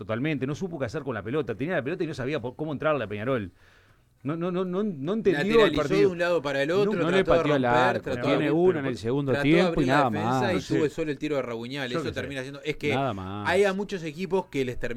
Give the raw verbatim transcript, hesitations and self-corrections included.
totalmente, no supo qué hacer con la pelota, tenía la pelota y no sabía por cómo entrarle a Peñarol. No, no, no, no, no entendió el partido. de un lado para el otro, no, no le pateó el arco, trató tiene de, una en el segundo trató tiempo de abrir y nada la defensa más. y No tuvo sé. solo el tiro de Rabuñal. Yo Eso qué sé. termina siendo. Es que Nada más. hay a muchos equipos que les termina